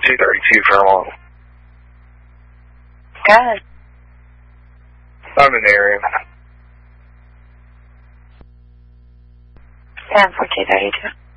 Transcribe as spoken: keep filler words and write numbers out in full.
two thirty-two for how long? Good. I'm in the area. ten for two thirty-two.